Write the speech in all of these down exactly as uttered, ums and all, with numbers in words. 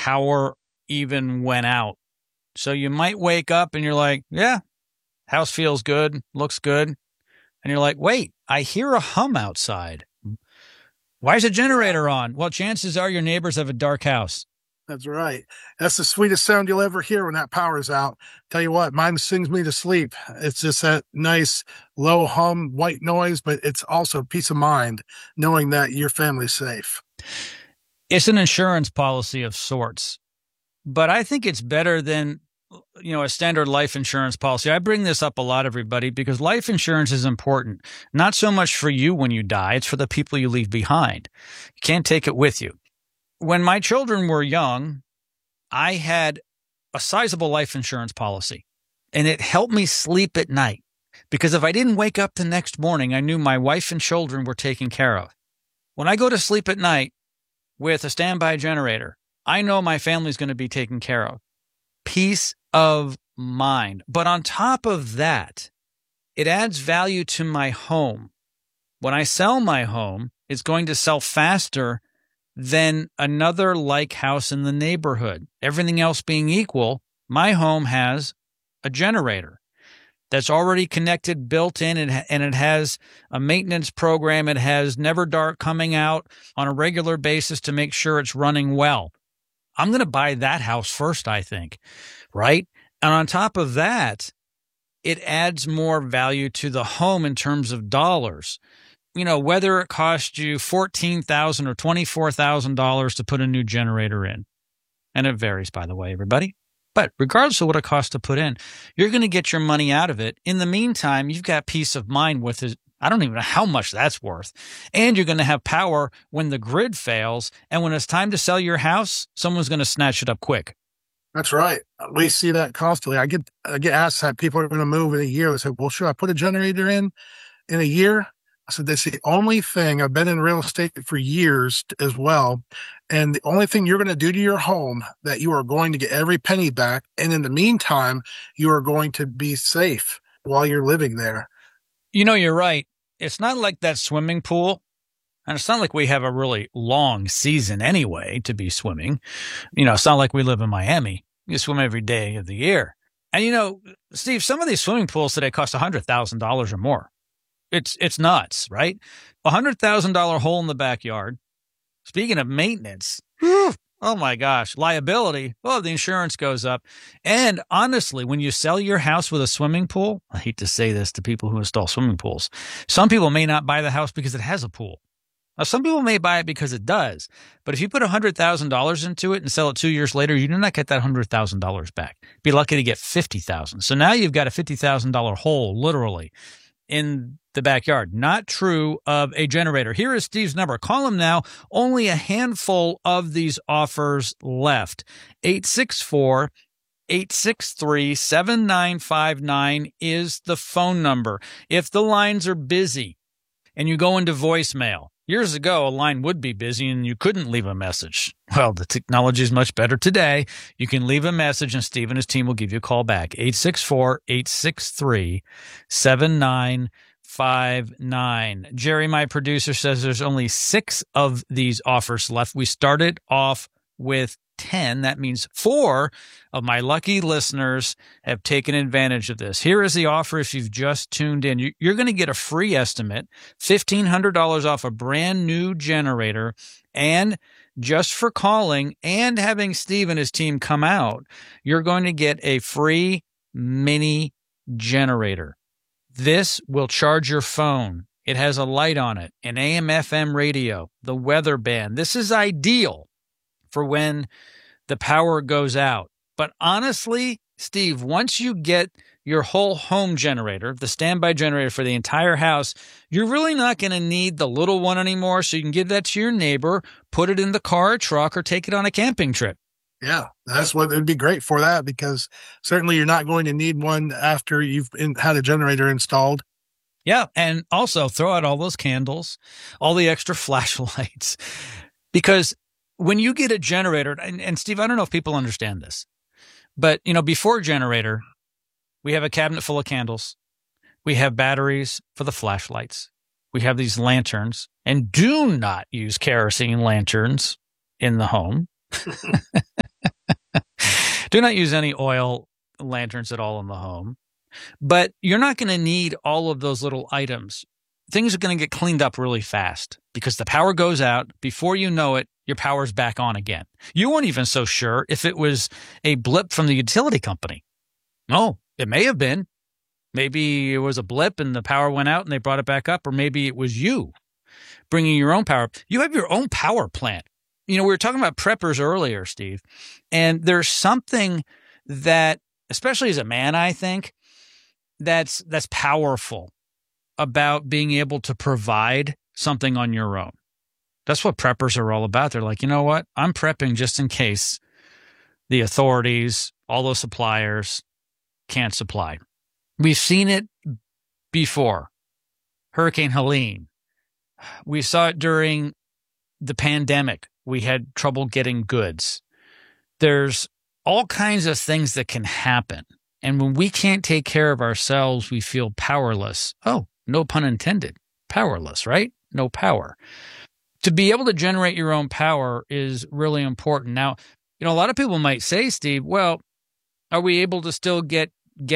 power even went out. So you might wake up and you're like, yeah, house feels good, looks good. And you're like, wait, I hear a hum outside. Why is a generator on? Well, chances are your neighbors have a dark house. That's right. That's the sweetest sound you'll ever hear when that power's out. Tell you what, mine sings me to sleep. It's just that nice low hum, white noise, but it's also peace of mind knowing that your family's safe. It's an insurance policy of sorts, but I think it's better than, you know, a standard life insurance policy. I bring this up a lot, everybody, because life insurance is important. Not so much for you when you die. It's for the people you leave behind. You can't take it with you. When my children were young, I had a sizable life insurance policy, and it helped me sleep at night because if I didn't wake up the next morning, I knew my wife and children were taken care of. When I go to sleep at night with a standby generator, I know my family's going to be taken care of. Peace of mind. But on top of that, it adds value to my home. When I sell my home, it's going to sell faster than another like house in the neighborhood. Everything else being equal, my home has a generator that's already connected, built in, and, and it has a maintenance program. It has Never Dark coming out on a regular basis to make sure it's running well. I'm going to buy that house first, I think, right? And on top of that, it adds more value to the home in terms of dollars. You know, whether it costs you fourteen thousand dollars or twenty-four thousand dollars to put a new generator in. And it varies, by the way, everybody. But regardless of what it costs to put in, you're going to get your money out of it. In the meantime, you've got peace of mind with it. I don't even know how much that's worth. And you're going to have power when the grid fails. And when it's time to sell your house, someone's going to snatch it up quick. That's right. We see that constantly. I get I get asked that people are going to move in a year. I say, well, should I put a generator in in a year? I said, that's the only thing. I've been in real estate for years as well. And the only thing you're going to do to your home that you are going to get every penny back. And in the meantime, you are going to be safe while you're living there. You know, you're right. It's not like that swimming pool. And it's not like we have a really long season anyway to be swimming. You know, it's not like we live in Miami. You swim every day of the year. And, you know, Steve, some of these swimming pools today cost one hundred thousand dollars or more. It's it's nuts, right? A one hundred thousand dollars hole in the backyard. Speaking of maintenance, whew, oh my gosh, liability. Oh, the insurance goes up. And honestly, when you sell your house with a swimming pool, I hate to say this to people who install swimming pools, some people may not buy the house because it has a pool. Now, some people may buy it because it does. But if you put one hundred thousand dollars into it and sell it two years later, you do not get that one hundred thousand dollars back. Be lucky to get fifty thousand dollars. So now you've got a fifty thousand dollars hole, literally, in the backyard. Not true of a generator. Here is Steve's number. Call him now. Only a handful of these offers left. eight six four, eight six three, seven nine five nine is the phone number. If the lines are busy and you go into voicemail, years ago, a line would be busy and you couldn't leave a message. Well, the technology is much better today. You can leave a message and Steve and his team will give you a call back. eight six four, eight six three, seven nine five nine. Jerry, my producer, says there's only six of these offers left. We started off with ten. That means four of my lucky listeners have taken advantage of this. Here is the offer if you've just tuned in. You're going to get a free estimate, fifteen hundred dollars off a brand new generator, and just for calling and having Steve and his team come out, you're going to get a free mini generator. This will charge your phone. It has a light on it, an A M F M radio, the weather band. This is ideal for when the power goes out. But honestly, Steve, once you get your whole home generator, the standby generator for the entire house, you're really not going to need the little one anymore. So you can give that to your neighbor, put it in the car or truck, or take it on a camping trip. Yeah, that's what it'd be great for that, because certainly you're not going to need one after you've in, had a generator installed. Yeah, and also throw out all those candles, all the extra flashlights, because when you get a generator, and, and Steve, I don't know if people understand this, but, you know, before generator, we have a cabinet full of candles. We have batteries for the flashlights. We have these lanterns, and do not use kerosene lanterns in the home. Do not use any oil lanterns at all in the home. But you're not going to need all of those little items. Things are going to get cleaned up really fast because the power goes out. Before you know it, your power's back on again. You weren't even so sure if it was a blip from the utility company. No, it may have been. Maybe it was a blip and the power went out and they brought it back up, or maybe it was you bringing your own power. You have your own power plant. You know, we were talking about preppers earlier, Steve, and there's something that, especially as a man, I think, that's that's powerful about being able to provide something on your own. That's what preppers are all about. They're like, you know what? I'm prepping just in case the authorities, all those suppliers can't supply. We've seen it before. Hurricane Helene. We saw it during the pandemic. We had trouble getting goods. There's all kinds of things that can happen. And when we can't take care of ourselves, we feel powerless. Oh, no pun intended. Powerless, right? No power. To be able to generate your own power is really important. Now, you know, a lot of people might say, Steve, well, are we able to still get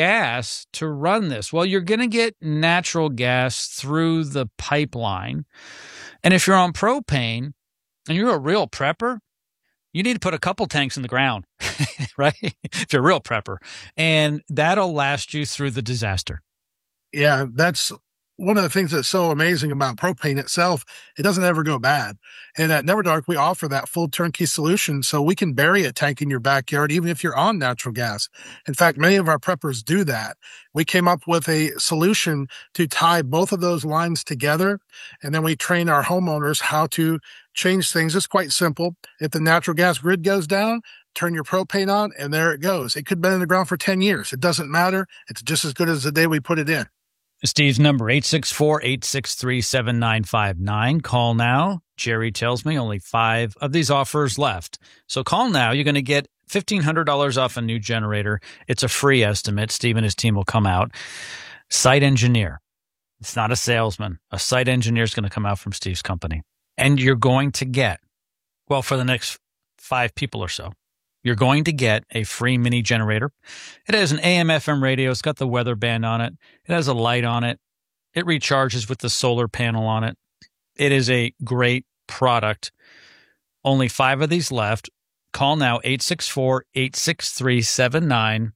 gas to run this? Well, you're going to get natural gas through the pipeline. And if you're on propane and you're a real prepper, you need to put a couple tanks in the ground, right? If you're a real prepper. And that'll last you through the disaster. Yeah, that's one of the things that's so amazing about propane itself. It doesn't ever go bad. And at Never Dark, we offer that full turnkey solution so we can bury a tank in your backyard, even if you're on natural gas. In fact, many of our preppers do that. We came up with a solution to tie both of those lines together, and then we train our homeowners how to change things. It's quite simple. If the natural gas grid goes down, turn your propane on, and there it goes. It could have been in the ground for ten years. It doesn't matter. It's just as good as the day we put it in. Steve's number, eight six four, eight six three, seven nine five nine. Call now. Jerry tells me only five of these offers left. So call now. You're going to get fifteen hundred dollars off a new generator. It's a free estimate. Steve and his team will come out. Site engineer. It's not a salesman. A site engineer is going to come out from Steve's company. And you're going to get, well, for the next five people or so, you're going to get a free mini generator. It has an A M F M radio. It's got the weather band on it. It has a light on it. It recharges with the solar panel on it. It is a great product. Only five of these left. Call now, eight six four, eight six three, seven nine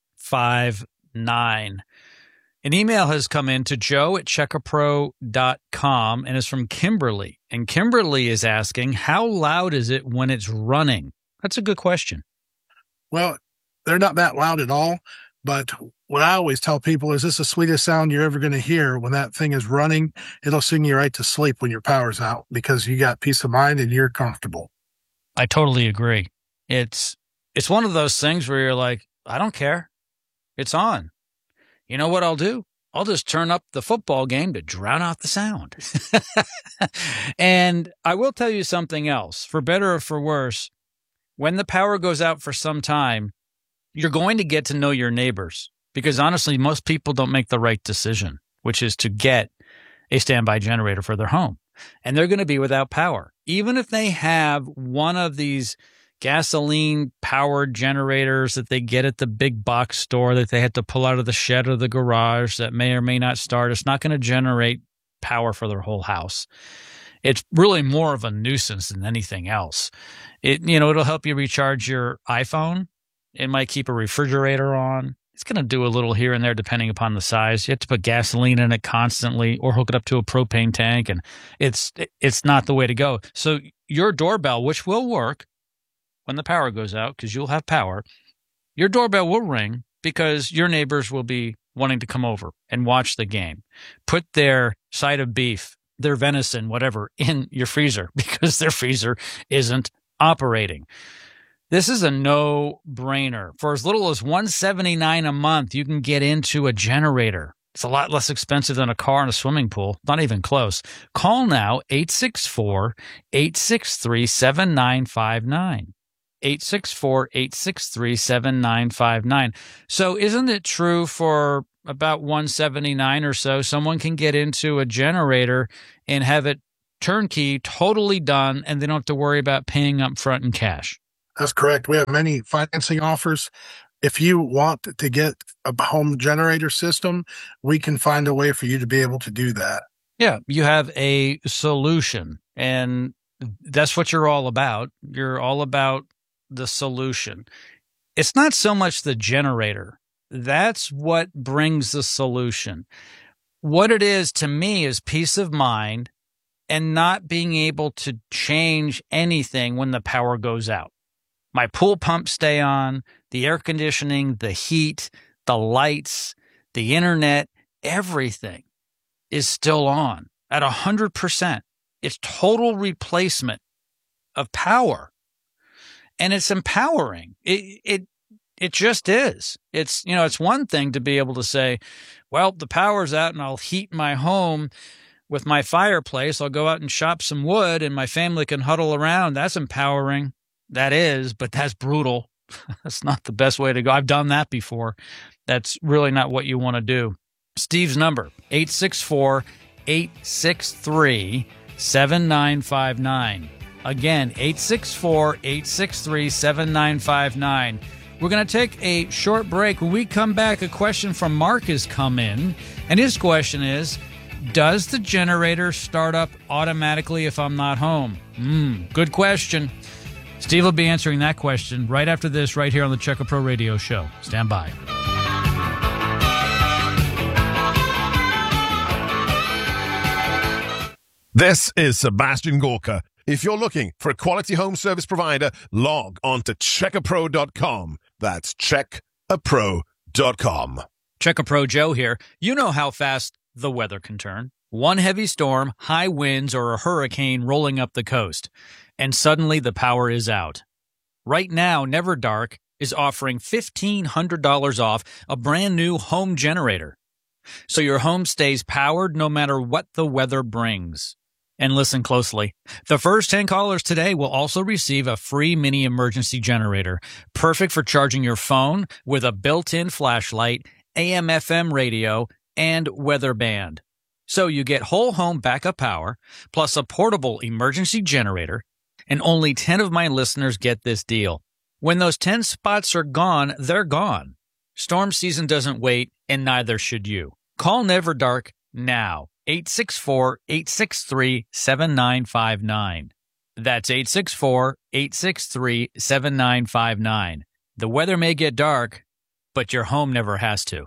five nine. An email has come in to joe at checker pro dot com and is from Kimberly. And Kimberly is asking, how loud is it when it's running? That's a good question. Well, they're not that loud at all. But what I always tell people is this is the sweetest sound you're ever going to hear. When that thing is running, it'll sing you right to sleep when your power's out because you got peace of mind and you're comfortable. I totally agree. It's it's one of those things where you're like, I don't care. It's on. You know what I'll do? I'll just turn up the football game to drown out the sound. And I will tell you something else. For better or for worse, when the power goes out for some time, you're going to get to know your neighbors because honestly, most people don't make the right decision, which is to get a standby generator for their home. And they're going to be without power. Even if they have one of these gasoline-powered generators that they get at the big box store that they had to pull out of the shed or the garage that may or may not start, it's not going to generate power for their whole house. It's really more of a nuisance than anything else. It, you know, it'll help you recharge your iPhone. It might keep a refrigerator on. It's going to do a little here and there depending upon the size. You have to put gasoline in it constantly or hook it up to a propane tank, and it's it's not the way to go. So your doorbell, which will work when the power goes out because you'll have power, your doorbell will ring because your neighbors will be wanting to come over and watch the game. Put their side of beef, their venison, whatever, in your freezer because their freezer isn't operating. This is a no-brainer. For as little as one hundred seventy-nine dollars a month, you can get into a generator. It's a lot less expensive than a car and a swimming pool. Not even close. Call now, eight six four, eight six three, seven nine five nine. eight six four, eight six three, seven nine five nine. So isn't it true for about one hundred seventy-nine dollars or so, someone can get into a generator and have it turnkey, totally done, and they don't have to worry about paying up front in cash? That's correct. We have many financing offers. If you want to get a home generator system, we can find a way for you to be able to do that. Yeah, you have a solution, and that's what you're all about. You're all about the solution. It's not so much the generator. That's what brings the solution. What it is to me is peace of mind and not being able to change anything when the power goes out. My pool pumps stay on, the air conditioning, the heat, the lights, the internet, everything is still on at one hundred percent. It's total replacement of power. And it's empowering. It it it just is. It's, you know, it's one thing to be able to say, well, the power's out and I'll heat my home with my fireplace. I'll go out and chop some wood and my family can huddle around. That's empowering. That is, but that's brutal. That's not the best way to go. I've done that before. That's really not what you want to do. Steve's number, eight six four, eight six three, seven nine five nine. Again, eight six four, eight six three, seven nine five nine. We're going to take a short break. When we come back, a question from Mark has come in, and his question is, does the generator start up automatically if I'm not home? Hmm, good question. Steve will be answering that question right after this, right here on the Checker Pro Radio Show. Stand by. This is Sebastian Gorka. If you're looking for a quality home service provider, log on to checker pro dot com. That's check a pro dot com. Checker Pro Joe here. You know how fast the weather can turn. One heavy storm, high winds, or a hurricane rolling up the coast, and suddenly the power is out. Right now, Never Dark is offering fifteen hundred dollars off a brand new home generator, so your home stays powered no matter what the weather brings. And listen closely. The first ten callers today will also receive a free mini emergency generator, perfect for charging your phone with a built-in flashlight, A M F M radio, and weather band. So you get whole home backup power, plus a portable emergency generator, and only ten of my listeners get this deal. When those ten spots are gone, they're gone. Storm season doesn't wait, and neither should you. Call Never Dark now. eight six four, eight six three, seven nine five nine. That's eight six four, eight six three, seven nine five nine. The weather may get dark, but your home never has to.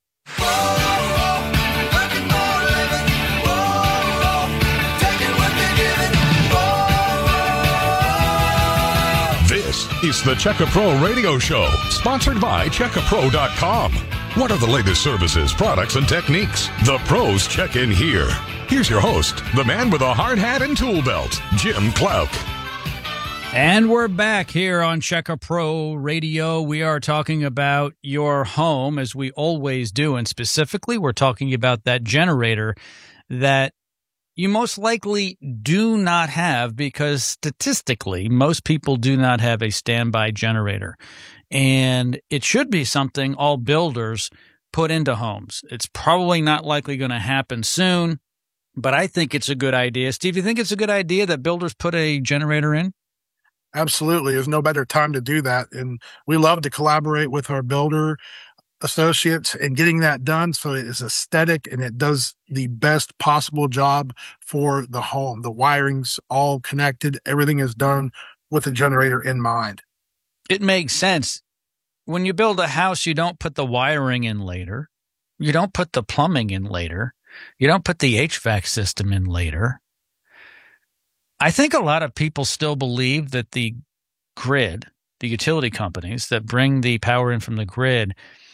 This is the Checker Pro Radio Show, sponsored by checker pro dot com. What are the latest services, products, and techniques? The pros check in here. Here's your host, the man with a hard hat and tool belt, Jim Clouk. And we're back here on Checker Pro Radio. We are talking about your home, as we always do, and specifically we're talking about that generator that you most likely do not have, because statistically, most people do not have a standby generator. And it should be something all builders put into homes. It's probably not likely going to happen soon, but I think it's a good idea. Steve, you think it's a good idea that builders put a generator in? Absolutely. There's no better time to do that. And we love to collaborate with our builder associates in getting that done so it is aesthetic and it does the best possible job for the home. The wiring's all connected. Everything is done with the generator in mind. It makes sense. When you build a house, you don't put the wiring in later. You don't put the plumbing in later. You don't put the H V A C system in later. I think a lot of people still believe that the grid, the utility companies that bring the power in from the grid,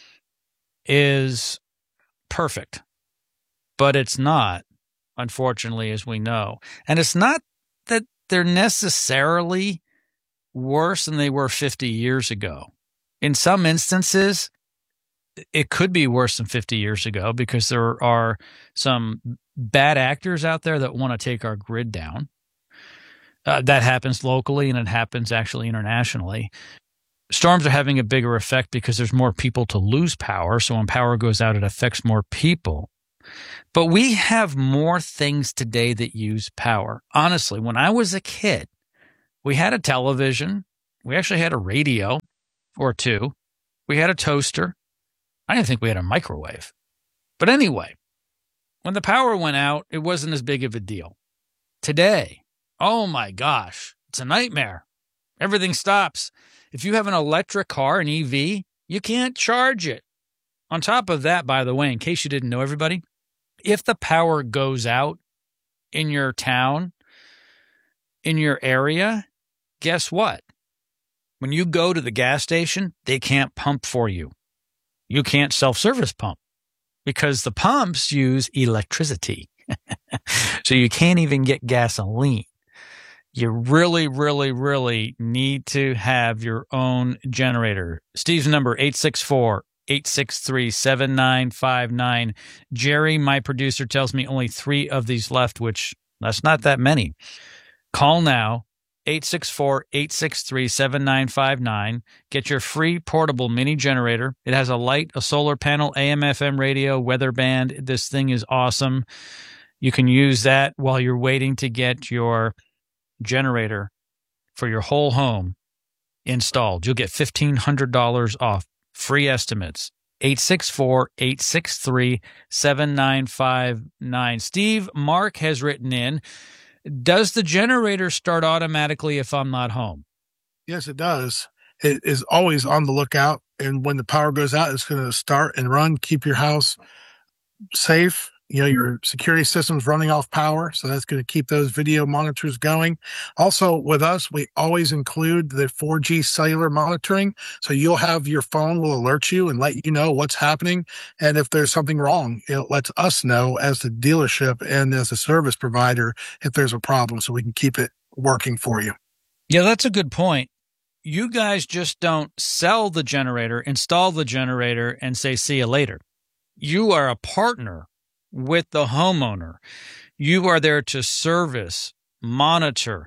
is perfect. But it's not, unfortunately, as we know. And it's not that they're necessarily worse than they were fifty years ago. In some instances, it could be worse than fifty years ago because there are some bad actors out there that want to take our grid down. Uh, that happens locally and it happens actually internationally. Storms are having a bigger effect because there's more people to lose power. So when power goes out, it affects more people. But we have more things today that use power. Honestly, when I was a kid, we had a television We actually had a radio or two. We had a toaster. I didn't think we had a microwave. But anyway, when the power went out, it wasn't as big of a deal. Today, oh my gosh, it's a nightmare. Everything stops. If you have an electric car, an E V, you can't charge it. On top of that, by the way, in case you didn't know, everybody, if the power goes out in your town, in your area, guess what? When you go to the gas station, they can't pump for you. You can't self-service pump because the pumps use electricity. So you can't even get gasoline. You really, really, really need to have your own generator. Steve's number, eight six four, eight six three, seven nine five nine. Jerry, my producer, tells me only three of these left, which that's not that many. Call now, eight six four, eight six three, seven nine five nine. Get your free portable mini generator. It has a light, a solar panel, A M F M radio, weather band. This thing is awesome. You can use that while you're waiting to get your generator for your whole home installed. You'll get fifteen hundred dollars off. Free estimates. eight six four, eight six three, seven nine five nine. Steve, Mark has written in, does the generator start automatically if I'm not home? Yes, it does. It is always on the lookout. And when the power goes out, it's going to start and run, keep your house safe. You know, your security system's running off power, so that's going to keep those video monitors going. Also, with us, we always include the four G cellular monitoring, so you'll have your phone will alert you and let you know what's happening. And if there's something wrong, it lets us know as the dealership and as a service provider if there's a problem, so we can keep it working for you. Yeah, that's a good point. You guys just don't sell the generator, install the generator, and say, see you later. You are a partner with the homeowner. You are there to service, monitor,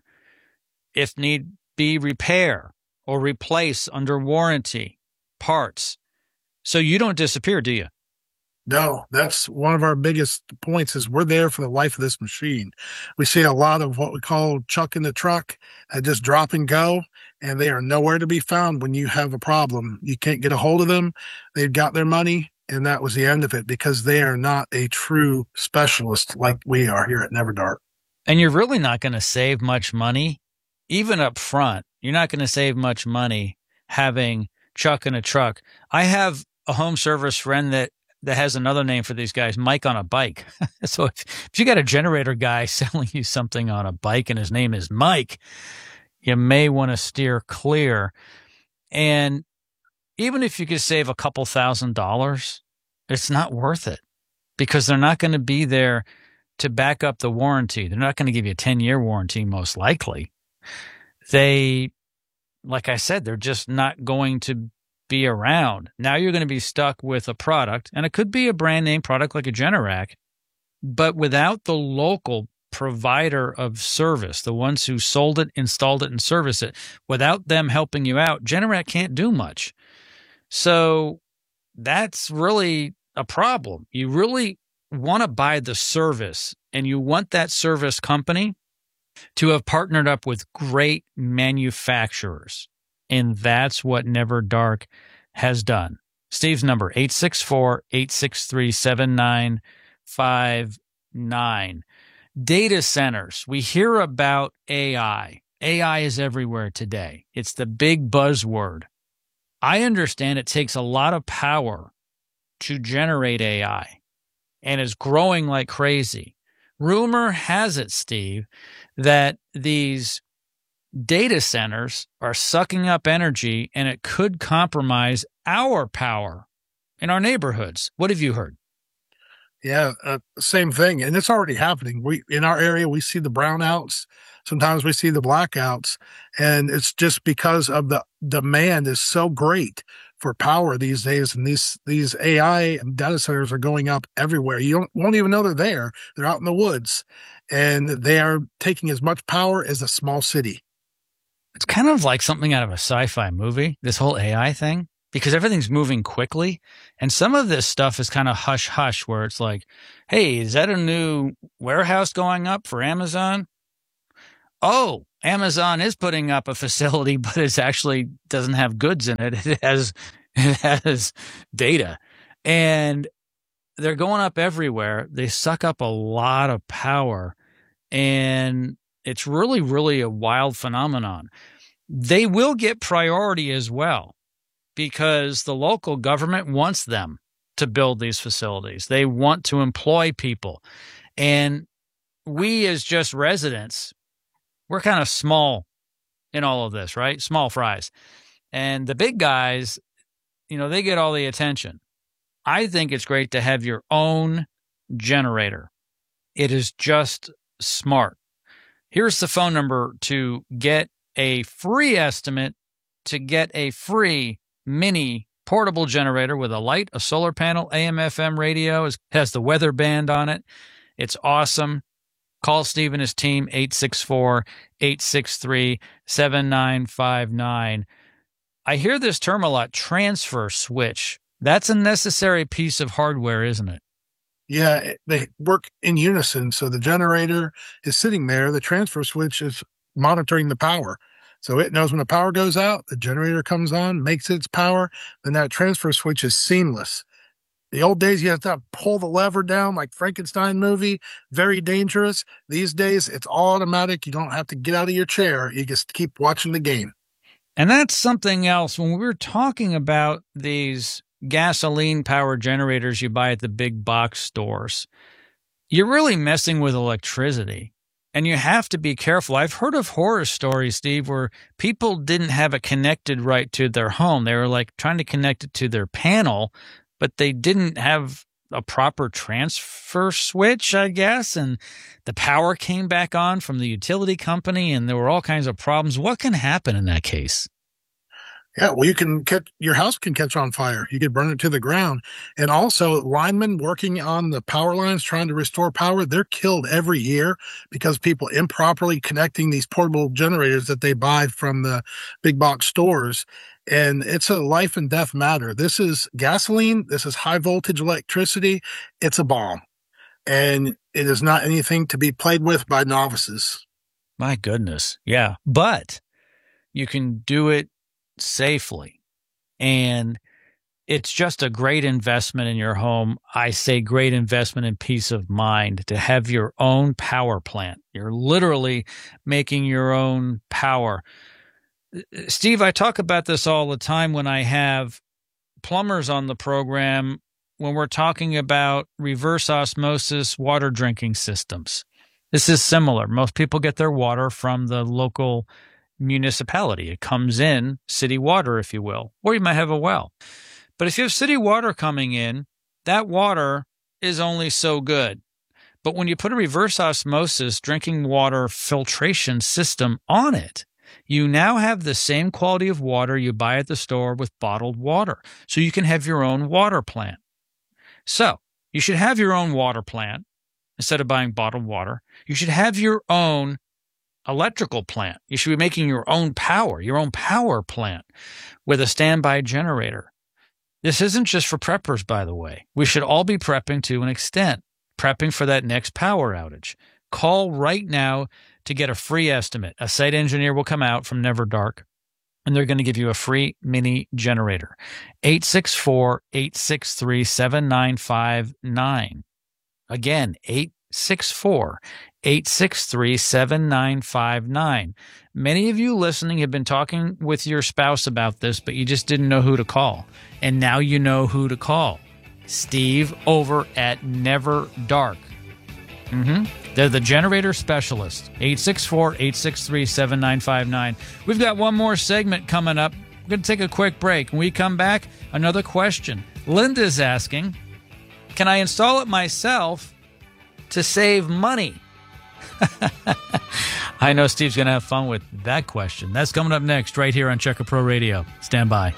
if need be, repair or replace under warranty parts. So you don't disappear, do you? No, that's one of our biggest points is we're there for the life of this machine. We see a lot of what we call chuck in the truck, uh, just drop and go, and they are nowhere to be found when you have a problem. You can't get a hold of them. They've got their money. And that was the end of it because they are not a true specialist like we are here at Never Dark. And you're really not going to save much money, even up front. You're not going to save much money having Chuck in a truck. I have a home service friend that, that has another name for these guys, Mike on a bike. So if, if you got a generator guy selling you something on a bike and his name is Mike, you may want to steer clear. And even if you could save a couple thousand dollars, it's not worth it because they're not going to be there to back up the warranty. They're not going to give you a ten-year warranty, most likely. They, like I said, they're just not going to be around. Now you're going to be stuck with a product, and it could be a brand name product like a Generac, but without the local provider of service, the ones who sold it, installed it, and serviced it, without them helping you out, Generac can't do much. So that's really a problem. You really want to buy the service, and you want that service company to have partnered up with great manufacturers. And that's what Never Dark has done. Steve's number, eight six four, eight six three, seven nine five nine. Data centers. We hear about A I. A I is everywhere today. It's the big buzzword. I understand it takes a lot of power to generate A I, and it's growing like crazy. Rumor has it, Steve, that these data centers are sucking up energy, and it could compromise our power in our neighborhoods. What have you heard? Yeah, uh, same thing. And it's already happening. We, in our area, we see the brownouts. Sometimes we see the blackouts, and it's just because of the demand is so great for power these days. And these, these A I data centers are going up everywhere. You don't, won't even know they're there. They're out in the woods, and they are taking as much power as a small city. It's kind of like something out of a sci-fi movie, this whole A I thing, because everything's moving quickly. And some of this stuff is kind of hush-hush, where it's like, hey, is that a new warehouse going up for Amazon? oh, Amazon is putting up a facility, but it actually doesn't have goods in it. It has, it has data. And they're going up everywhere. They suck up a lot of power. And it's really, really a wild phenomenon. They will get priority as well because the local government wants them to build these facilities. They want to employ people. And we as just residents, we're kind of small in all of this, right? Small fries. And the big guys, you know, they get all the attention. I think it's great to have your own generator. It is just smart. Here's the phone number to get a free estimate, to get a free mini portable generator with a light, a solar panel, A M F M radio. It has the weather band on it. It's awesome. Call Steve and his team, eight six four, eight six three, seven nine five nine. I hear this term a lot, transfer switch. That's a necessary piece of hardware, isn't it? Yeah, they work in unison. So the generator is sitting there. The transfer switch is monitoring the power. So it knows when the power goes out, the generator comes on, makes its power, then that transfer switch is seamless. The old days, you have to pull the lever down like Frankenstein movie, very dangerous. These days, it's all automatic. You don't have to get out of your chair. You just keep watching the game. And that's something else. When we were talking about these gasoline-powered generators you buy at the big box stores, you're really messing with electricity. And you have to be careful. I've heard of horror stories, Steve, where people didn't have it connected right to their home. They were like trying to connect it to their panel, but they didn't have a proper transfer switch, I guess. And the power came back on from the utility company, and there were all kinds of problems. What can happen in that case? Yeah, well, you can catch, your house can catch on fire. You could burn it to the ground. And also, linemen working on the power lines, trying to restore power, they're killed every year because people improperly connecting these portable generators that they buy from the big box stores. And it's a life and death matter. This is gasoline. This is high voltage electricity. It's a bomb. And it is not anything to be played with by novices. My goodness. Yeah. But you can do it safely. And it's just a great investment in your home. I say great investment in peace of mind to have your own power plant. You're literally making your own power. Steve, I talk about this all the time when I have plumbers on the program, when we're talking about reverse osmosis water drinking systems. This is similar. Most people get their water from the local municipality. It comes in, city water, if you will, or you might have a well. But if you have city water coming in, that water is only so good. But when you put a reverse osmosis drinking water filtration system on it, you now have the same quality of water you buy at the store with bottled water. So you can have your own water plant. So you should have your own water plant instead of buying bottled water. You should have your own electrical plant. You should be making your own power, your own power plant with a standby generator. This isn't just for preppers, by the way. We should all be prepping to an extent, prepping for that next power outage. Call right now to get a free estimate. A site engineer will come out from Never Dark, and they're going to give you a free mini generator. eight six four, eight six three, seven nine five nine. Again, eight six four, eight six three, seven nine five nine. Many of you listening have been talking with your spouse about this, but you just didn't know who to call. And now you know who to call. Steve over at Never Dark. Mm-hmm. They're the generator specialist. eight six four, eight six three, seven nine five nine. We've got one more segment coming up. We're going to take a quick break. When we come back, another question. Linda's asking, can I install it myself to save money? I know Steve's going to have fun with that question. That's coming up next right here on Checker Pro Radio. Stand by.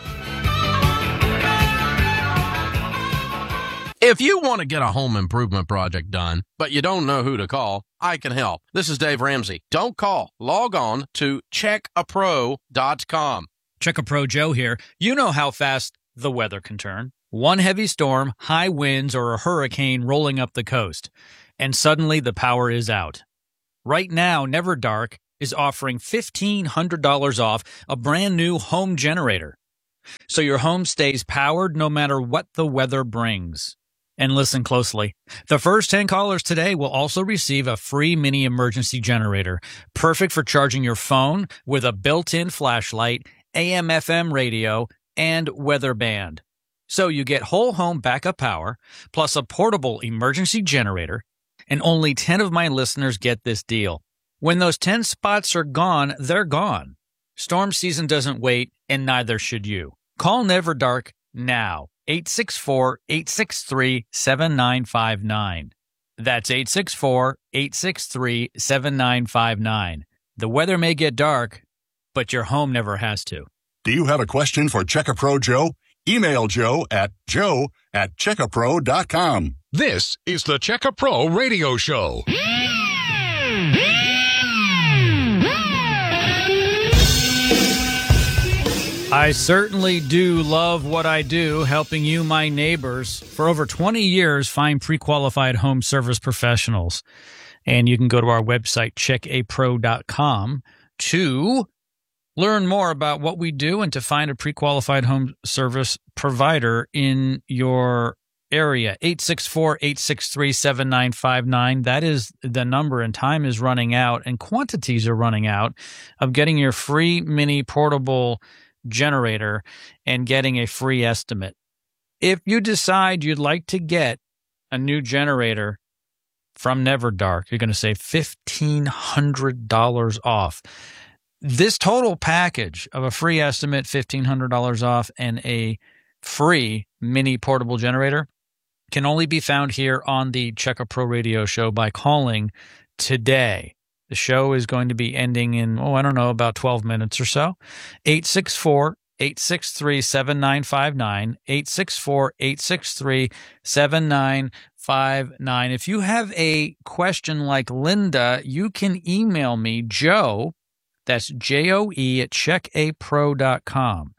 If you want to get a home improvement project done, but you don't know who to call, I can help. This is Dave Ramsey. Don't call. Log on to check a pro dot com. Checker Pro Joe here. You know how fast the weather can turn. One heavy storm, high winds, or a hurricane rolling up the coast, and suddenly the power is out. Right now, Never Dark is offering fifteen hundred dollars off a brand new home generator, so your home stays powered no matter what the weather brings. And listen closely. The first ten callers today will also receive a free mini emergency generator, perfect for charging your phone with a built-in flashlight, A M F M radio, and weather band. So you get whole home backup power, plus a portable emergency generator, and only ten of my listeners get this deal. When those ten spots are gone, they're gone. Storm season doesn't wait, and neither should you. Call Never Dark now. eight six four, eight six three, seven nine five nine. That's eight six four, eight six three, seven nine five nine. The weather may get dark, but your home never has to. Do you have a question for Check-A-Pro Joe? Email Joe at joe at check a pro dot com. This is the Check-A-Pro Radio Show. I certainly do love what I do, helping you, my neighbors, for over twenty years find pre-qualified home service professionals. And you can go to our website, check a pro dot com, to learn more about what we do and to find a pre-qualified home service provider in your area. eight six four, eight six three, seven nine five nine. That is the number, and time is running out and quantities are running out of getting your free mini portable generator and getting a free estimate. If you decide you'd like to get a new generator from Never Dark, you're going to save fifteen hundred dollars off. This total package of a free estimate, fifteen hundred dollars off, and a free mini portable generator can only be found here on the Check-A-Pro Radio Show by calling today. The show is going to be ending in, oh, I don't know, about twelve minutes or so. eight six four, eight six three, seven nine five nine, eight six four, eight six three, seven nine five nine. If you have a question like Linda, you can email me, Joe, that's J O E at check a pro dot com.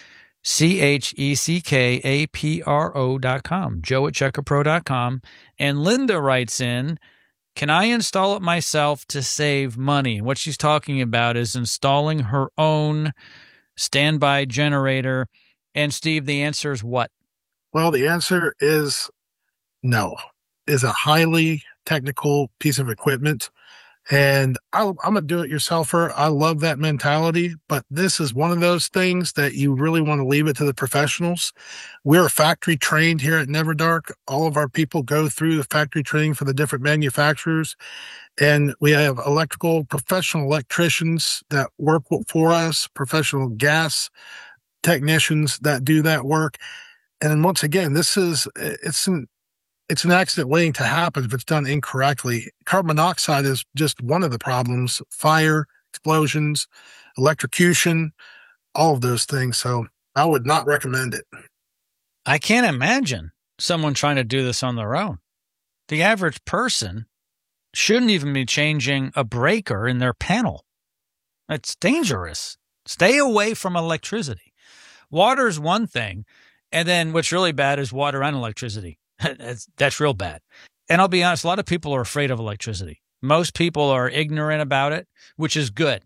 C H E C K A P R O dot com, Joe at check a pro dot com. And Linda writes in, can I install it myself to save money? What she's talking about is installing her own standby generator. And Steve, the answer is what? Well, the answer is no. It's a highly technical piece of equipment. And I, I'm a do-it-yourselfer. I love that mentality, but this is one of those things that you really want to leave it to the professionals. We're factory trained here at Never Dark. All of our people go through the factory training for the different manufacturers, and we have electrical professional electricians that work for us, professional gas technicians that do that work. And once again, this is it's an It's an accident waiting to happen if it's done incorrectly. Carbon monoxide is just one of the problems. Fire, explosions, electrocution, all of those things. So I would not recommend it. I can't imagine someone trying to do this on their own. The average person shouldn't even be changing a breaker in their panel. It's dangerous. Stay away from electricity. Water's one thing, and then what's really bad is water and electricity. That's, that's real bad. And I'll be honest, a lot of people are afraid of electricity. Most people are ignorant about it, which is good,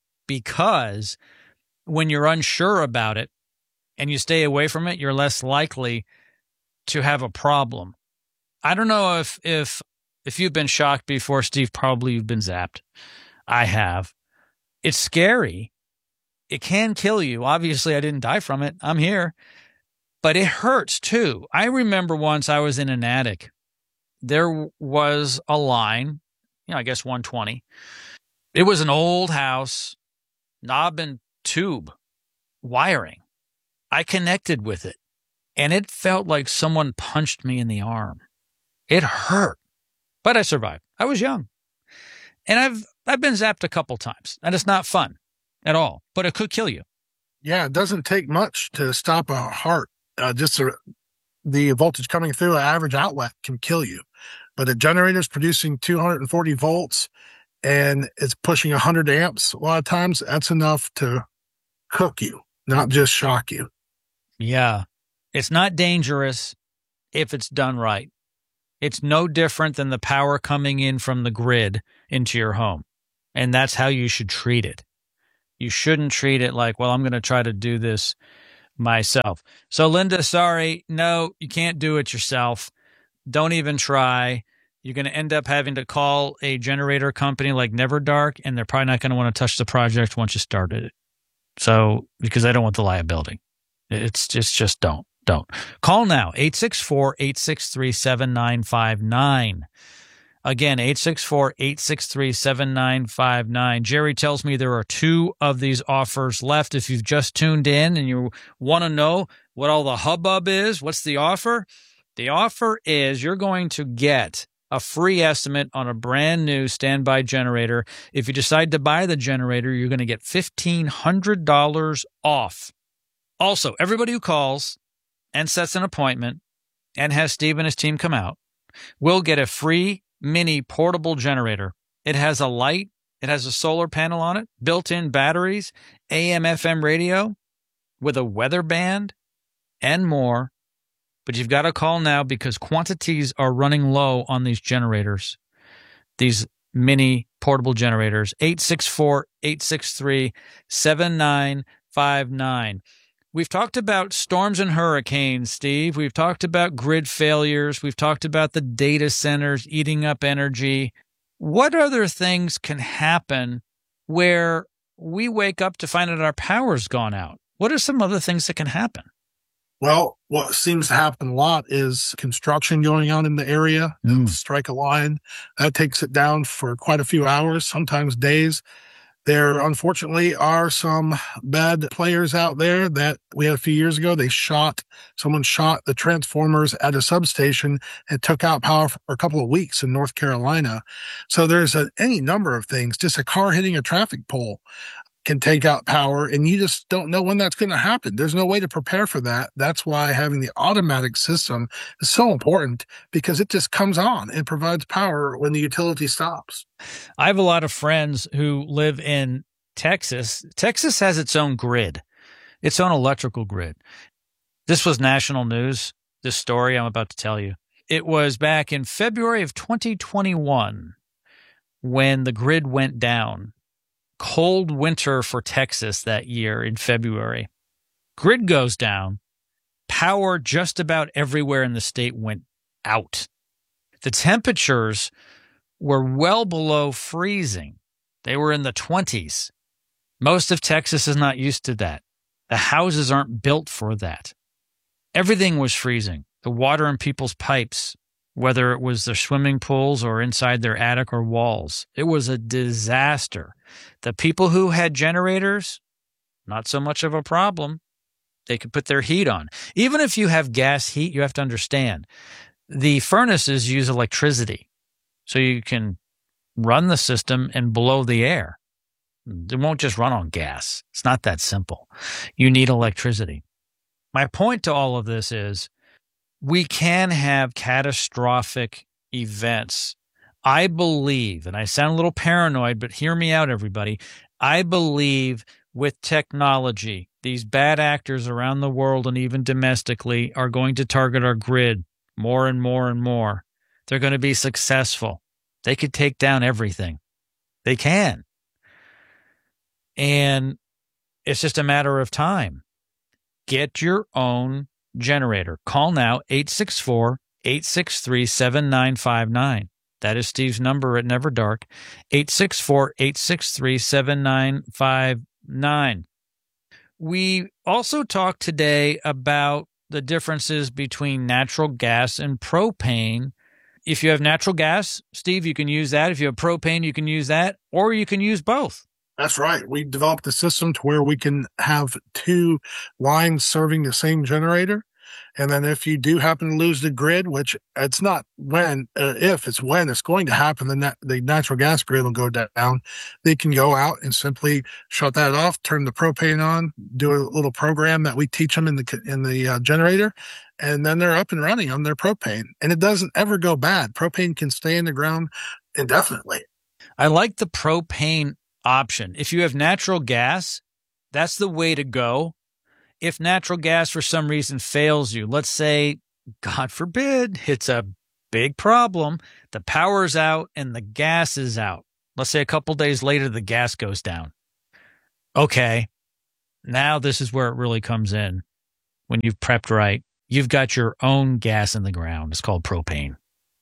because when you're unsure about it and you stay away from it, you're less likely to have a problem. I don't know if if if you've been shocked before, Steve. Probably you've been zapped. I have. It's scary. It can kill you. Obviously, I didn't die from it. I'm here. But it hurts, too. I remember once I was in an attic. There was a line, you know, I guess one twenty. It was an old house, knob and tube wiring. I connected with it, and it felt like someone punched me in the arm. It hurt, but I survived. I was young. And I've I've been zapped a couple times, and it's not fun at all, but it could kill you. Yeah, it doesn't take much to stop a heart. Uh, just a, the voltage coming through an average outlet can kill you. But a generator is producing two hundred forty volts and it's pushing one hundred amps. A lot of times that's enough to cook you, not just shock you. Yeah. It's not dangerous if it's done right. It's no different than the power coming in from the grid into your home. And that's how you should treat it. You shouldn't treat it like, well, I'm going to try to do this myself. So, Linda, sorry, no, you can't do it yourself. Don't even try. You're going to end up having to call a generator company like Neverdark, and they're probably not going to want to touch the project once you started it. So, because they don't want the liability. It's just, just don't, don't. Call now, eight six four, eight six three, seven nine five nine. Again, eight six four, eight six three, seven nine five nine. Jerry tells me there are two of these offers left. If you've just tuned in and you want to know what all the hubbub is, what's the offer? The offer is you're going to get a free estimate on a brand new standby generator. If you decide to buy the generator, you're going to get fifteen hundred dollars off. Also, everybody who calls and sets an appointment and has Steve and his team come out will get a free mini portable generator. It has a light, it has a solar panel on it, built-in batteries, A M F M radio with a weather band, and more. But you've got to call now because quantities are running low on these generators, these mini portable generators. eight six four, eight six three, seven nine five nine. We've talked about storms and hurricanes, Steve. We've talked about grid failures. We've talked about the data centers eating up energy. What other things can happen where we wake up to find that our power's gone out? What are some other things that can happen? Well, what seems to happen a lot is construction going on in the area. Mm. Strike a line. That takes it down for quite a few hours, sometimes days. There, unfortunately, are some bad players out there that we had a few years ago. They shot, someone shot the transformers at a substation and took out power for a couple of weeks in North Carolina. So there's a, any number of things. Just a car hitting a traffic pole can take out power, and you just don't know when that's going to happen. There's no way to prepare for that. That's why having the automatic system is so important, because it just comes on and provides power when the utility stops. I have a lot of friends who live in Texas. Texas has its own grid, its own electrical grid. This was national news, this story I'm about to tell you. It was back in February of twenty twenty-one when the grid went down. Cold winter for Texas that year in February. Grid goes down. Power just about everywhere in the state went out. The temperatures were well below freezing. They were in the twenties. Most of Texas is not used to that. The houses aren't built for that. Everything was freezing. The water in people's pipes, whether it was their swimming pools or inside their attic or walls. It was a disaster. The people who had generators, not so much of a problem. They could put their heat on. Even if you have gas heat, you have to understand, the furnaces use electricity. So you can run the system and blow the air. It won't just run on gas. It's not that simple. You need electricity. My point to all of this is, we can have catastrophic events. I believe, and I sound a little paranoid, but hear me out, everybody. I believe with technology, these bad actors around the world and even domestically are going to target our grid more and more and more. They're going to be successful. They could take down everything. They can. And it's just a matter of time. Get your own generator. Call now, eight six four, eight six three, seven nine five nine. That is Steve's number at Neverdark, eight six four, eight six three, seven nine five nine. We also talked today about the differences between natural gas and propane. If you have natural gas, Steve, you can use that. If you have propane, you can use that, or you can use both. That's right. We developed a system to where we can have two lines serving the same generator. And then if you do happen to lose the grid, which it's not when, uh, if, it's when it's going to happen, the, nat- the natural gas grid will go down. They can go out and simply shut that off, turn the propane on, do a little program that we teach them in the in the uh, generator, and then they're up and running on their propane. And it doesn't ever go bad. Propane can stay in the ground indefinitely. I like the propane option. If you have natural gas, that's the way to go. If natural gas for some reason fails you, let's say, God forbid, it's a big problem, the power's out and the gas is out. Let's say a couple days later, the gas goes down. Okay, now this is where it really comes in. When you've prepped right, you've got your own gas in the ground. It's called propane.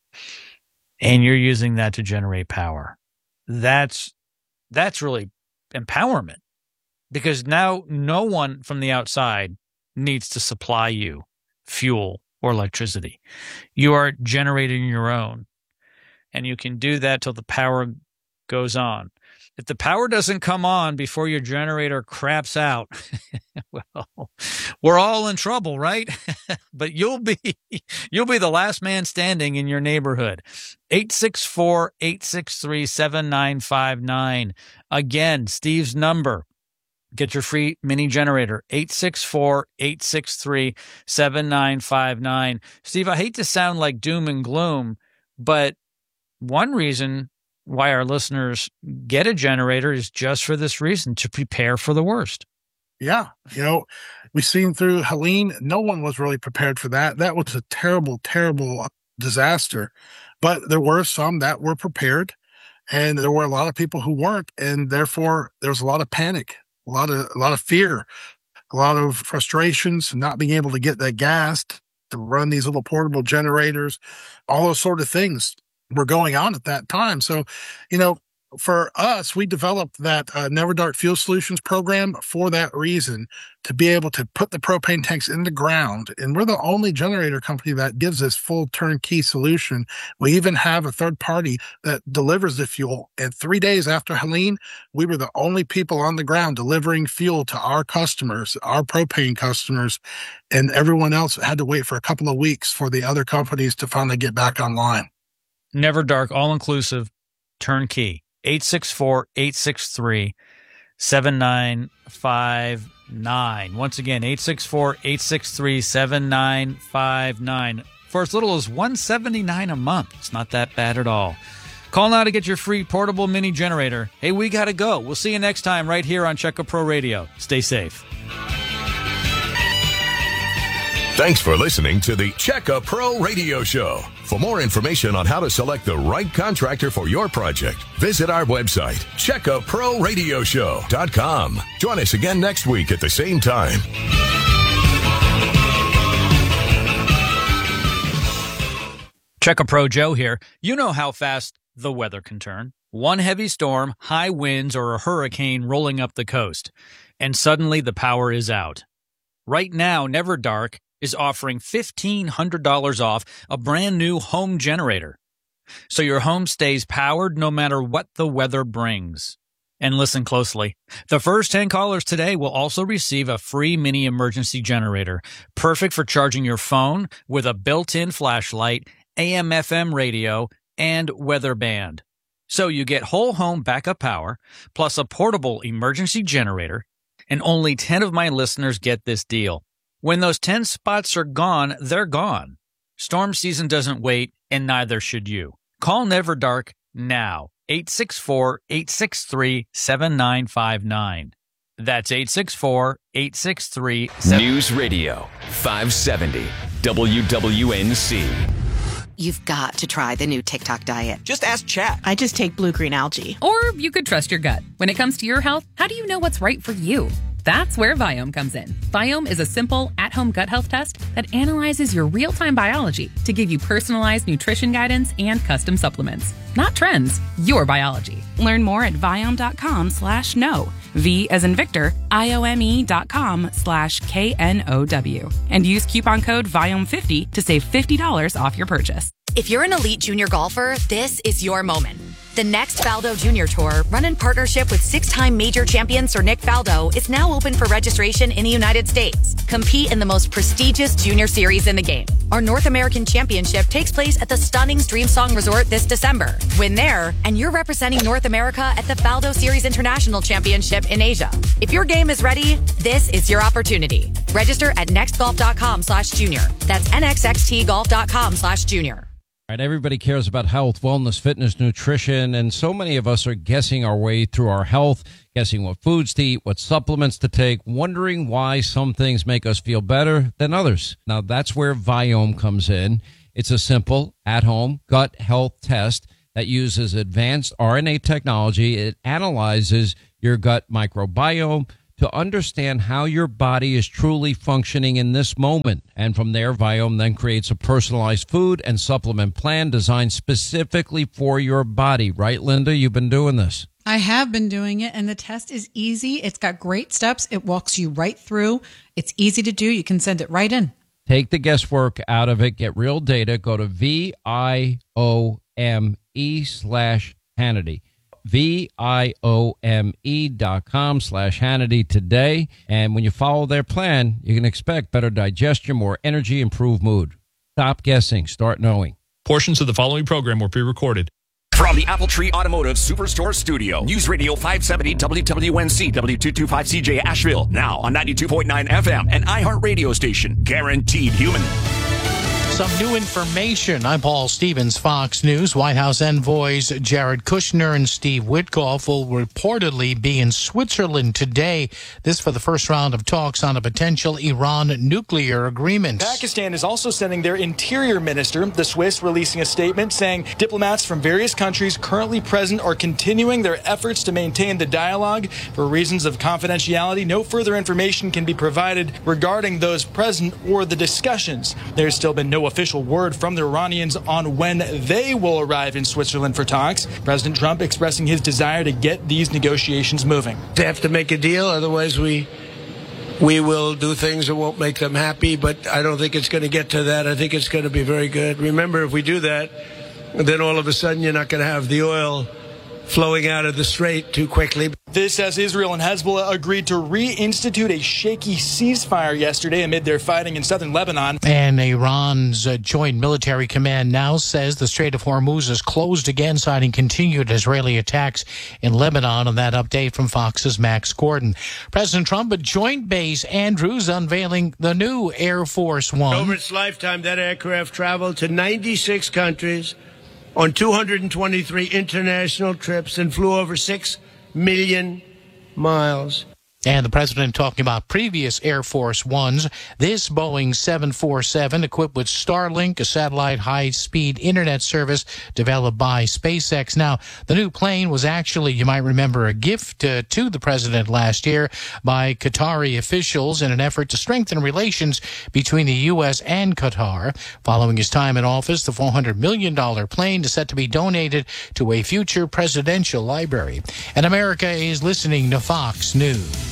And you're using that to generate power. That's that's really empowerment, because now no one from the outside needs to supply you fuel or electricity. You are generating your own, and you can do that till the power goes on. If the power doesn't come on before your generator craps out, well, we're all in trouble, right? But you'll be you'll be the last man standing in your neighborhood. eight six four, eight six three, seven nine five nine. Again, Steve's number. Get your free mini generator, eight six four, eight six three, seven nine five nine. Steve, I hate to sound like doom and gloom, but one reason why our listeners get a generator is just for this reason, to prepare for the worst. Yeah. You know, we've seen through Helene, no one was really prepared for that. That was a terrible, terrible disaster. But there were some that were prepared, and there were a lot of people who weren't. And therefore, there was a lot of panic, a lot of, a lot of fear, a lot of frustrations, not being able to get that gas to run these little portable generators, all those sort of things were going on at that time. So, you know, for us, we developed that uh, Never Dark Fuel Solutions program for that reason, to be able to put the propane tanks in the ground. And we're the only generator company that gives this full turnkey solution. We even have a third party that delivers the fuel. And three days after Helene, we were the only people on the ground delivering fuel to our customers, our propane customers. And everyone else had to wait for a couple of weeks for the other companies to finally get back online. Never Dark, all-inclusive, turnkey. eight six four, eight six three, seven nine five nine. Once again, eight six four, eight six three, seven nine five nine. For as little as one hundred seventy-nine dollars a month. It's not that bad at all. Call now to get your free portable mini generator. Hey, we got to go. We'll see you next time right here on Check A Pro Radio. Stay safe. Thanks for listening to the Check A Pro Radio Show. For more information on how to select the right contractor for your project, visit our website, check a pro radio show dot com. Join us again next week at the same time. Check A Pro Joe here. You know how fast the weather can turn. One heavy storm, high winds, or a hurricane rolling up the coast, and suddenly the power is out. Right now, Never Dark is offering fifteen hundred dollars off a brand new home generator, so your home stays powered no matter what the weather brings. And listen closely. The first ten callers today will also receive a free mini emergency generator, perfect for charging your phone with a built-in flashlight, A M F M radio, and weather band. So you get whole home backup power, plus a portable emergency generator, and only ten of my listeners get this deal. When those ten spots are gone, they're gone. Storm season doesn't wait, and neither should you. Call Never Dark now. eight six four, eight six three, seven nine five nine. That's eight six four, eight six three, seven nine five nine. News Radio five seventy W W N C. You've got to try the new TikTok diet. Just ask Chat. I just take blue-green algae. Or you could trust your gut. When it comes to your health, how do you know what's right for you? That's where Viome comes in. Viome is a simple, at-home gut health test that analyzes your real-time biology to give you personalized nutrition guidance and custom supplements. Not trends, your biology. Learn more at Viome.com slash no. V as in Victor, I-O-M-E dot com slash K N O W. And use coupon code Viome fifty to save fifty dollars off your purchase. If you're an elite junior golfer, this is your moment. The next Faldo Junior Tour, run in partnership with six-time major champion Sir Nick Faldo, is now open for registration in the United States. Compete in the most prestigious junior series in the game. Our North American Championship takes place at the stunning Streamsong Resort this December. Win there, and you're representing North America at the Faldo Series International Championship in Asia. If your game is ready, this is your opportunity. Register at nextgolf.com slash junior. That's nxxtgolf.com slash junior. Right, everybody cares about health, wellness, fitness, nutrition, and so many of us are guessing our way through our health, guessing what foods to eat, what supplements to take, wondering why some things make us feel better than others. Now, that's where Viome comes in. It's a simple, at-home gut health test that uses advanced R N A technology. It analyzes your gut microbiome to understand how your body is truly functioning in this moment. And from there, Viome then creates a personalized food and supplement plan designed specifically for your body. Right, Linda? You've been doing this. I have been doing it, and the test is easy. It's got great steps. It walks you right through. It's easy to do. You can send it right in. Take the guesswork out of it. Get real data. Go to V I O M E slash Hannity. V I O M E dot com slash Hannity today. And when you follow their plan, you can expect better digestion, more energy, improved mood. Stop guessing. Start knowing. Portions of the following program were pre-recorded. From the Apple Tree Automotive Superstore Studio, News Radio five seventy W W N C W two twenty-five C J Asheville, now on ninety-two point nine F M and iHeart Radio Station, guaranteed human. Some new information. I'm Paul Stevens, Fox News. White House envoys Jared Kushner and Steve Witkoff will reportedly be in Switzerland today. This for the first round of talks on a potential Iran nuclear agreement. Pakistan is also sending their interior minister, the Swiss, releasing a statement saying diplomats from various countries currently present are continuing their efforts to maintain the dialogue. For reasons of confidentiality, no further information can be provided regarding those present or the discussions. There's still been no official word from the Iranians on when they will arrive in Switzerland for talks. President Trump expressing his desire to get these negotiations moving. They have to make a deal, otherwise we we will do things that won't make them happy, but I don't think it's going to get to that. I think it's going to be very good. Remember, if we do that, then all of a sudden you're not going to have the oil flowing out of the strait too quickly. This as Israel and Hezbollah agreed to reinstitute a shaky ceasefire yesterday amid their fighting in southern Lebanon. And Iran's uh, Joint Military Command now says the Strait of Hormuz is closed again, citing continued Israeli attacks in Lebanon. And that update from Fox's Max Gordon. President Trump at Joint Base Andrews unveiling the new Air Force One. Over its lifetime, that aircraft traveled to ninety-six countries on two hundred twenty-three international trips and flew over six million miles. And the president talking about previous Air Force Ones. This Boeing seven forty-seven equipped with Starlink, a satellite high-speed internet service developed by SpaceX. Now, the new plane was actually, you might remember, a gift uh, to the president last year by Qatari officials in an effort to strengthen relations between the U S and Qatar. Following his time in office, the four hundred million dollars plane is set to be donated to a future presidential library. And America is listening to Fox News.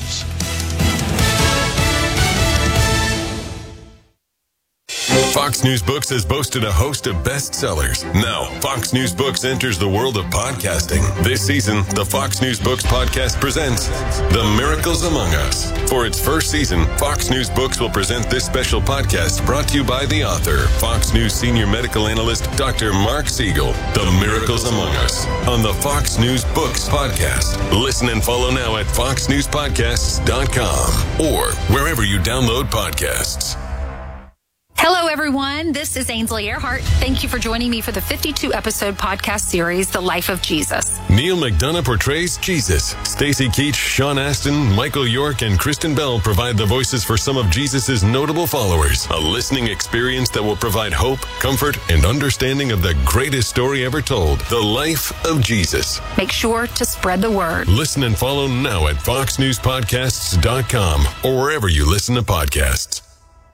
Fox News Books has boasted a host of bestsellers. Now, Fox News Books enters the world of podcasting. This season, the Fox News Books podcast presents The Miracles Among Us. For its first season, Fox News Books will present this special podcast brought to you by the author, Fox News senior medical analyst, Doctor Mark Siegel. The Miracles Among Us on the Fox News Books podcast. Listen and follow now at fox news podcasts dot com or wherever you download podcasts. Hello, everyone. This is Ainsley Earhart. Thank you for joining me for the fifty-two episode podcast series, The Life of Jesus. Neil McDonough portrays Jesus. Stacy Keach, Sean Astin, Michael York, and Kristen Bell provide the voices for some of Jesus' notable followers. A listening experience that will provide hope, comfort, and understanding of the greatest story ever told, The Life of Jesus. Make sure to spread the word. Listen and follow now at fox news podcasts dot com or wherever you listen to podcasts.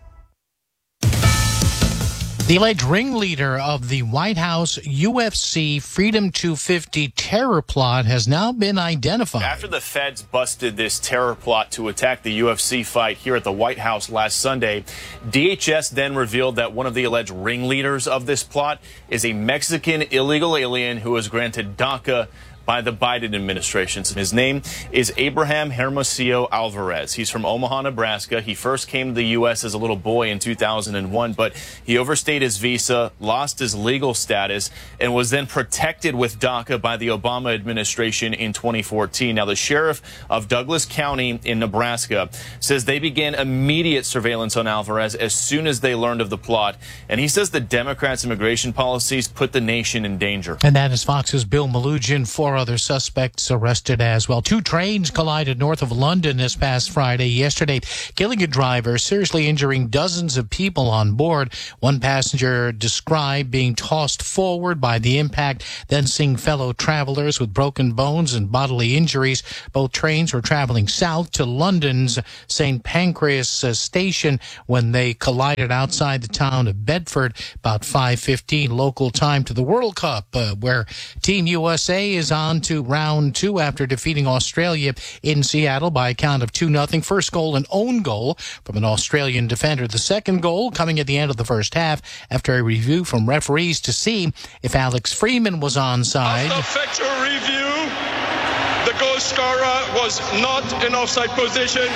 The alleged ringleader of the White House U F C Freedom two fifty terror plot has now been identified. After the feds busted this terror plot to attack the U F C fight here at the White House last Sunday, D H S then revealed that one of the alleged ringleaders of this plot is a Mexican illegal alien who was granted DACA by the Biden administration. His name is Abraham Hermosillo Alvarez. He's from Omaha, Nebraska. He first came to the U S as a little boy in two thousand one, but he overstayed his visa, lost his legal status, and was then protected with DACA by the Obama administration in twenty fourteen. Now, the sheriff of Douglas County in Nebraska says they began immediate surveillance on Alvarez as soon as they learned of the plot, and he says the Democrats' immigration policies put the nation in danger. And that is Fox's Bill Malugin for other suspects arrested as well. Two trains collided north of London this past Friday yesterday, killing a driver, seriously injuring dozens of people on board. One passenger described being tossed forward by the impact, then seeing fellow travelers with broken bones and bodily injuries. Both trains were traveling south to London's Saint Pancras uh, station when they collided outside the town of Bedford about five fifteen local time to the World Cup, uh, where Team U S A is on to round two after defeating Australia in Seattle by a count of two nothing. First goal, an own goal from an Australian defender. The second goal coming at the end of the first half after a review from referees to see if Alex Freeman was onside. After factual review, the goal scorer was not in offside position.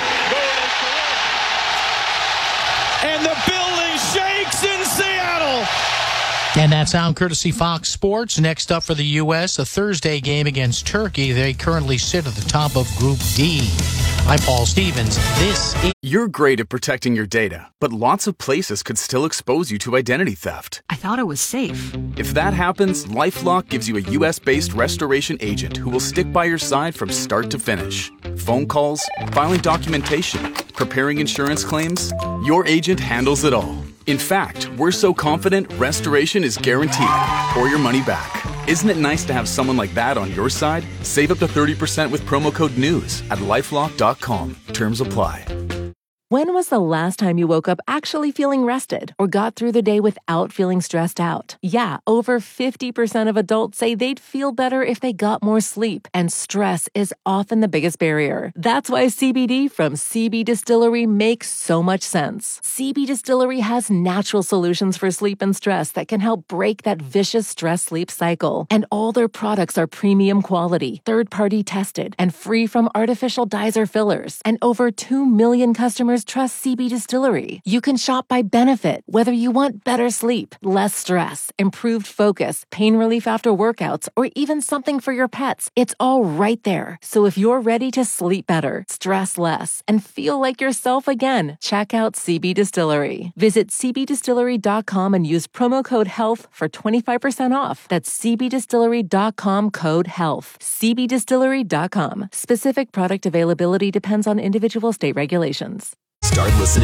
And the building shakes in Seattle. And that sound courtesy Fox Sports. Next up for the U S, a Thursday game against Turkey. They currently sit at the top of Group D. I'm Paul Stevens. This is... You're great at protecting your data, but lots of places could still expose you to identity theft. I thought it was safe. If that happens, LifeLock gives you a U S-based restoration agent who will stick by your side from start to finish. Phone calls, filing documentation, preparing insurance claims, your agent handles it all. In fact, we're so confident restoration is guaranteed or your money back. Isn't it nice to have someone like that on your side? Save up to thirty percent with promo code NEWS at lifelock dot com. Terms apply. When was the last time you woke up actually feeling rested or got through the day without feeling stressed out? Yeah, over fifty percent of adults say they'd feel better if they got more sleep, and stress is often the biggest barrier. That's why C B D from C B Distillery makes so much sense. C B Distillery has natural solutions for sleep and stress that can help break that vicious stress-sleep cycle. And all their products are premium quality, third-party tested, and free from artificial dyes or fillers. And over two million customers trust C B Distillery. You can shop by benefit, whether you want better sleep, less stress, improved focus, pain relief after workouts, or even something for your pets. It's all right there. So if you're ready to sleep better, stress less, and feel like yourself again, check out C B Distillery. Visit c b distillery dot com and use promo code HEALTH for twenty-five percent off. That's c b distillery dot com code HEALTH. c b distillery dot com. Specific product availability depends on individual state regulations. Start listening